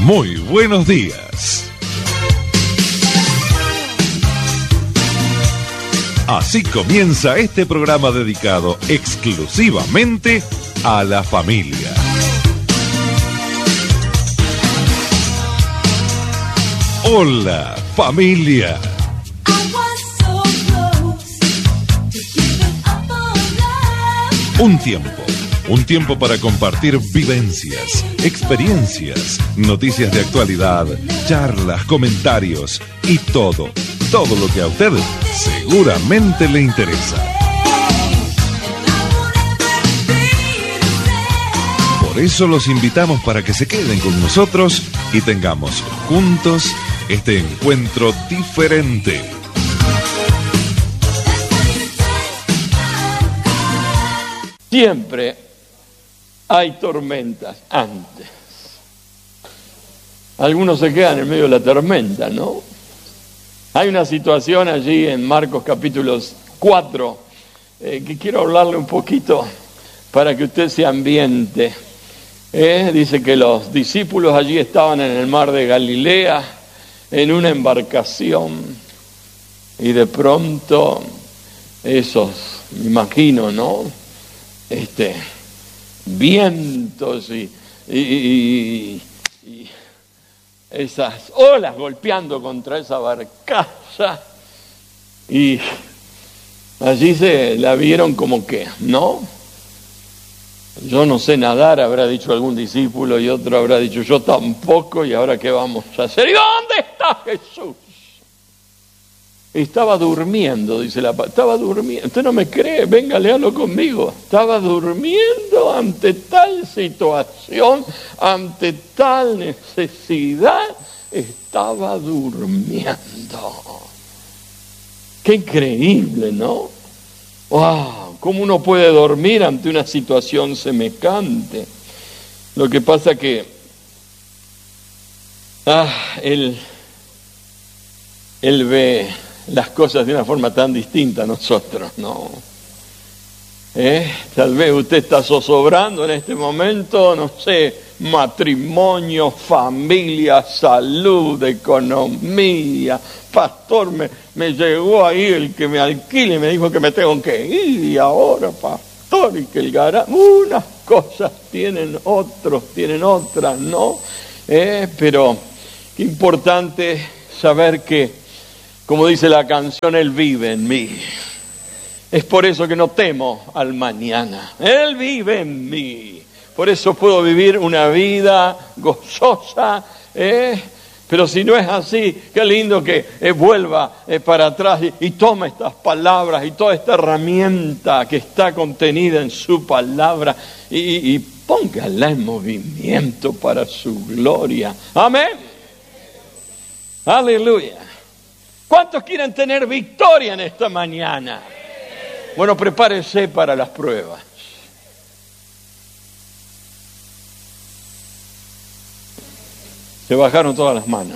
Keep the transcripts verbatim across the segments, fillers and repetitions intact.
Muy buenos días. Así comienza este programa dedicado exclusivamente a la familia. Hola, familia. Un tiempo, un tiempo para compartir vivencias, experiencias, noticias de actualidad, charlas, comentarios y todo, todo lo que a usted seguramente le interesa. Por eso los invitamos para que se queden con nosotros y tengamos juntos este encuentro diferente. Siempre hay tormentas antes. Algunos se quedan en medio de la tormenta, ¿no? Hay una situación allí en Marcos capítulo cuatro eh, que quiero hablarle un poquito para que usted se ambiente. Eh, dice que los discípulos allí estaban en el mar de Galilea, en una embarcación, y de pronto esos, me imagino, ¿no? Este, vientos y, y, y, y esas olas golpeando contra esa barcaza, y allí se la vieron como que, ¿no? Yo no sé nadar, habrá dicho algún discípulo, y otro habrá dicho yo tampoco, y ahora qué vamos a hacer. ¿Y dónde está Jesús? Estaba durmiendo, dice la palabra. Estaba durmiendo. Usted no me cree, venga, léalo conmigo. Estaba durmiendo ante tal situación, ante tal necesidad. Estaba durmiendo. Qué increíble, ¿no? ¡Wow! ¿Cómo uno puede dormir ante una situación semejante? Lo que pasa que ah, él, él ve las cosas de una forma tan distinta a nosotros, ¿no? ¿Eh? Tal vez usted está zozobrando en este momento, no sé, matrimonio, familia, salud, economía. Pastor, me, me llegó ahí el que me alquile y me dijo que me tengo que ir, y ahora, pastor, y que el garaje, unas cosas tienen, otros tienen otras, ¿no? ¿Eh? Pero qué importante saber que, como dice la canción, Él vive en mí. Es por eso que no temo al mañana. Él vive en mí. Por eso puedo vivir una vida gozosa. ¿eh? Pero si no es así, qué lindo que eh, vuelva eh, para atrás y, y tome estas palabras y toda esta herramienta que está contenida en su palabra y, y, y póngala en movimiento para su gloria. Amén. Aleluya. ¿Cuántos quieren tener victoria en esta mañana? Bueno, prepárese para las pruebas. Se bajaron todas las manos.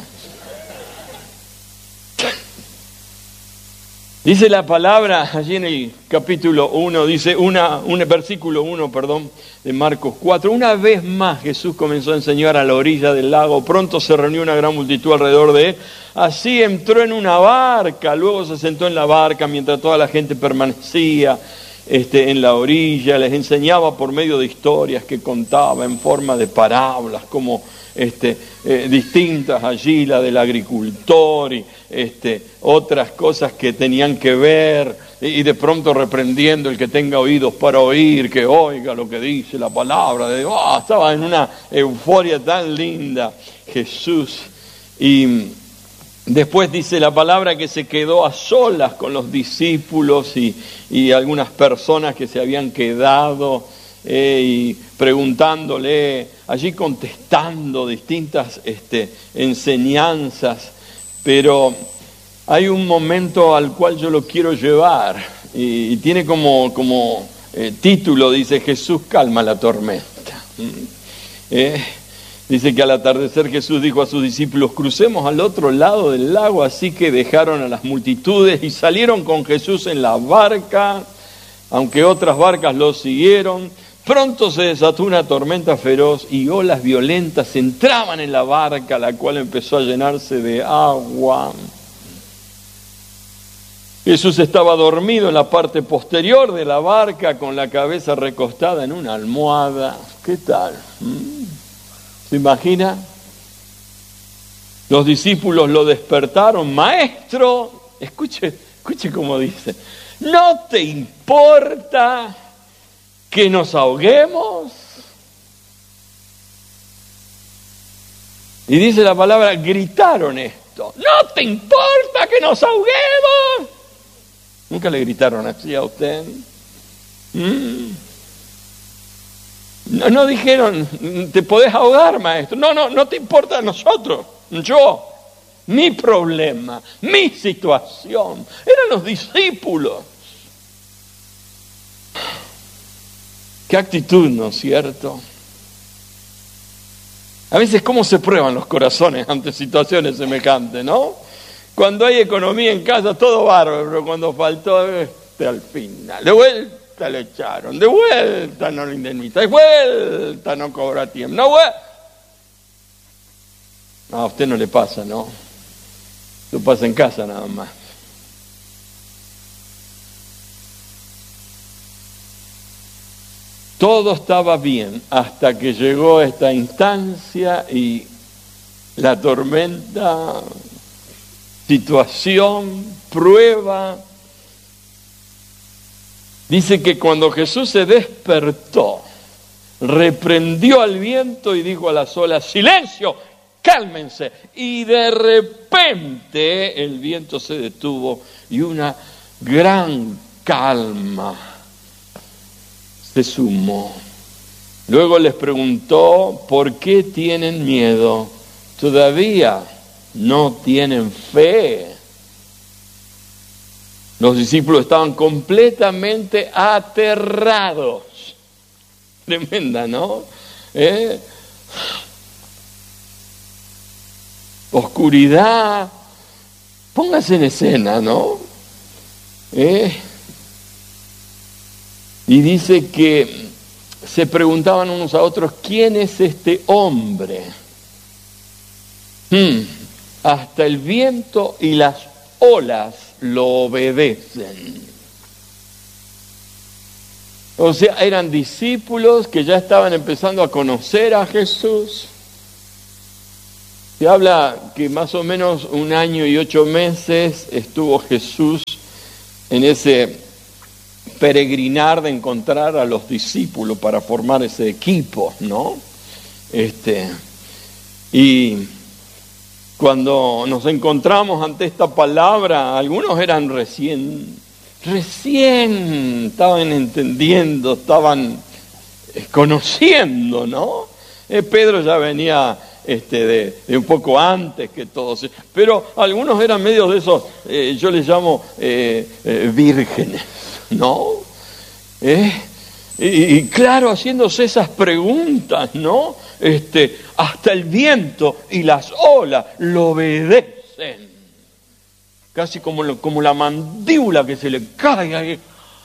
Dice la palabra allí en el capítulo uno, dice una, un versículo uno, perdón, de Marcos cuatro. Una vez más Jesús comenzó a enseñar a la orilla del lago. Pronto se reunió una gran multitud alrededor de él. Así entró en una barca, luego se sentó en la barca mientras toda la gente permanecía este, en la orilla. Les enseñaba por medio de historias que contaba en forma de parábolas, como este, eh, distintas allí, la del agricultor y este, otras cosas que tenían que ver, y, y de pronto reprendiendo el que tenga oídos para oír, que oiga lo que dice la palabra de Dios. Oh, estaba en una euforia tan linda Jesús. Y después dice la palabra que se quedó a solas con los discípulos y, y algunas personas que se habían quedado eh, y preguntándole, allí contestando distintas este, enseñanzas. Pero hay un momento al cual yo lo quiero llevar y, y tiene como, como eh, título, dice Jesús calma la tormenta. Eh, dice que al atardecer Jesús dijo a sus discípulos, crucemos al otro lado del lago, así que dejaron a las multitudes y salieron con Jesús en la barca, aunque otras barcas lo siguieron. Pronto se desató una tormenta feroz y olas violentas entraban en la barca, la cual empezó a llenarse de agua. Jesús estaba dormido en la parte posterior de la barca con la cabeza recostada en una almohada. ¿Qué tal? ¿Se imagina? Los discípulos lo despertaron. Maestro, escuche, escuche cómo dice. ¿No te importa que nos ahoguemos? Y dice la palabra, gritaron esto. ¿No te importa que nos ahoguemos? ¿Nunca le gritaron así a usted? ¿Mm? No, no dijeron, te podés ahogar, maestro. No, no, no te importa a nosotros. Yo, mi problema, mi situación. Eran los discípulos. Qué actitud, ¿no es cierto? A veces, ¿cómo se prueban los corazones ante situaciones semejantes, no? Cuando hay economía en casa, todo bárbaro, pero cuando faltó, este, al final, de vuelta le echaron, de vuelta no lo indemniza, de vuelta no cobra tiempo, no, vuelta. No, a usted no le pasa, ¿no? Lo pasa en casa nada más. Todo estaba bien hasta que llegó esta instancia y la tormenta, situación, prueba. Dice que cuando Jesús se despertó, reprendió al viento y dijo a las olas, ¡silencio! ¡Cálmense! Y de repente el viento se detuvo y una gran calma se sumó. Luego les preguntó, ¿por qué tienen miedo? ¿Todavía no tienen fe? Los discípulos estaban completamente aterrados. Tremenda, ¿no? ¿Eh? Oscuridad. Póngase en escena, ¿no? ¿Eh? Y dice que se preguntaban unos a otros, ¿quién es este hombre? Hmm. Hasta el viento y las olas lo obedecen. O sea, eran discípulos que ya estaban empezando a conocer a Jesús. Se habla que más o menos un año y ocho meses estuvo Jesús en ese peregrinar de encontrar a los discípulos para formar ese equipo, ¿no? Este, y cuando nos encontramos ante esta palabra, algunos eran recién, recién estaban entendiendo, estaban conociendo, ¿no? Eh, Pedro ya venía este, de, de un poco antes que todos, pero algunos eran medio de esos, eh, yo les llamo eh, eh, vírgenes, ¿no? ¿Eh? Y, y claro, haciéndose esas preguntas, ¿no? Este, hasta el viento y las olas lo obedecen. Casi como, lo, como la mandíbula que se le cae.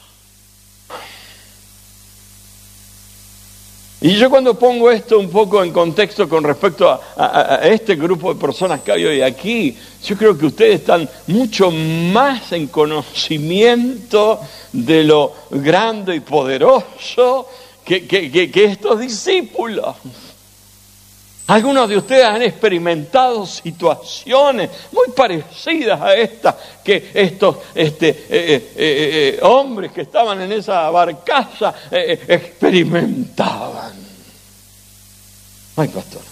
Y yo cuando pongo esto un poco en contexto con respecto a, a, a este grupo de personas que hay hoy aquí, yo creo que ustedes están mucho más en conocimiento de lo grande y poderoso que, que, que, que estos discípulos. Algunos de ustedes han experimentado situaciones muy parecidas a estas que estos este, eh, eh, eh, hombres que estaban en esa barcaza eh, experimentaban. Ay, pastor.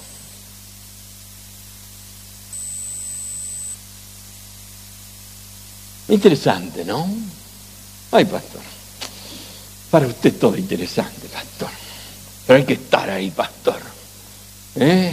Interesante, ¿no? Ay, pastor. Para usted todo interesante, pastor. Pero hay que estar ahí, pastor. ¿Eh?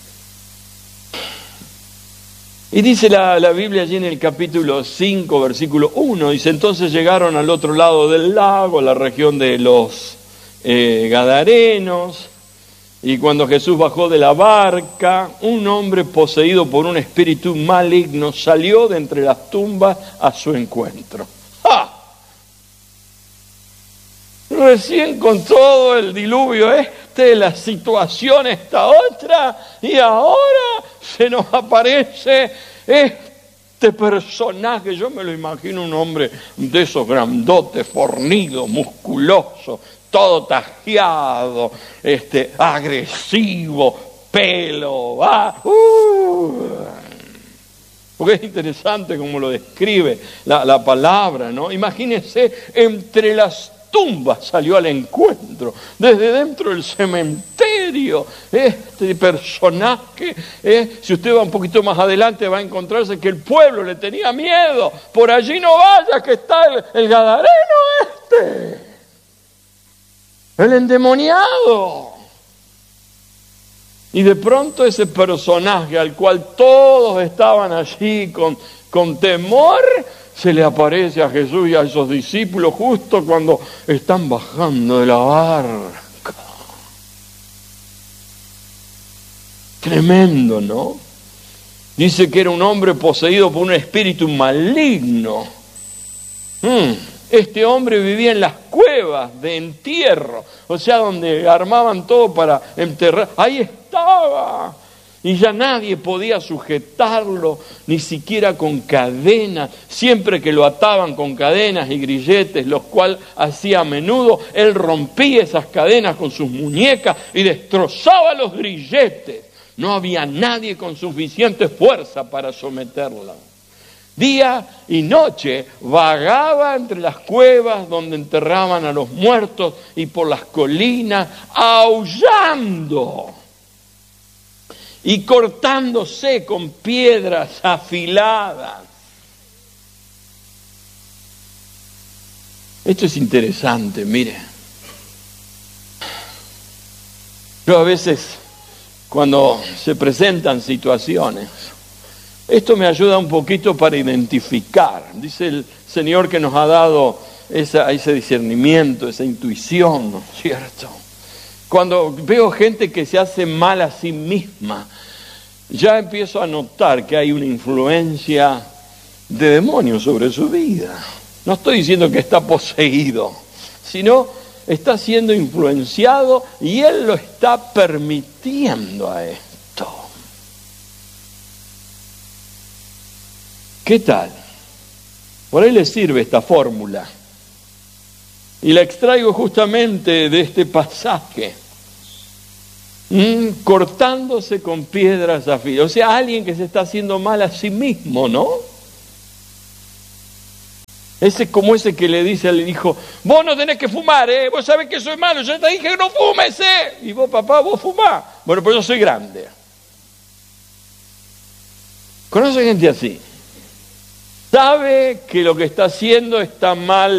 Y dice la, la Biblia allí en el capítulo cinco, versículo uno, dice, entonces llegaron al otro lado del lago, a la región de los eh, Gadarenos, y cuando Jesús bajó de la barca, un hombre poseído por un espíritu maligno salió de entre las tumbas a su encuentro. ¡Ja! recién con todo el diluvio este, la situación esta otra, y ahora se nos aparece este personaje. Yo me lo imagino un hombre de esos grandotes, fornido, musculoso, todo tajeado, este, agresivo, pelo, va, uh. Porque es interesante como lo describe la, la palabra, ¿no? Imagínense, entre las tumbas salió al encuentro, desde dentro del cementerio, este personaje, eh, si usted va un poquito más adelante va a encontrarse que el pueblo le tenía miedo. Por allí no vaya, que está el, el gadareno este, el endemoniado. Y de pronto ese personaje al cual todos estaban allí con, con temor, se le aparece a Jesús y a esos discípulos justo cuando están bajando de la barca. Tremendo, ¿no? Dice que era un hombre poseído por un espíritu maligno. Mm. Este hombre vivía en las cuevas de entierro, o sea, donde armaban todo para enterrar. Ahí estaba. Y ya nadie podía sujetarlo, ni siquiera con cadenas. Siempre que lo ataban con cadenas y grilletes, los cuales hacía a menudo, él rompía esas cadenas con sus muñecas y destrozaba los grilletes. No había nadie con suficiente fuerza para someterla. Día y noche vagaba entre las cuevas donde enterraban a los muertos y por las colinas, aullando y cortándose con piedras afiladas. Esto es interesante, mire. Yo a veces, cuando se presentan situaciones, esto me ayuda un poquito para identificar. Dice el Señor que nos ha dado esa, ese discernimiento, esa intuición, ¿no es cierto? Cuando veo gente que se hace mal a sí misma, ya empiezo a notar que hay una influencia de demonios sobre su vida. No estoy diciendo que está poseído, sino está siendo influenciado y él lo está permitiendo a esto. ¿Qué tal? Por ahí le sirve esta fórmula. Y la extraigo justamente de este pasaje. Mm, cortándose con piedras afiladas. O sea, alguien que se está haciendo mal a sí mismo, ¿no? Ese es como ese que le dice al hijo, vos no tenés que fumar, ¿eh? Vos sabés que soy malo, yo te dije que no fumes, ¿eh? Y vos, papá, vos fumás. Bueno, pues yo soy grande. ¿Conoce gente así? Sabe que lo que está haciendo está mal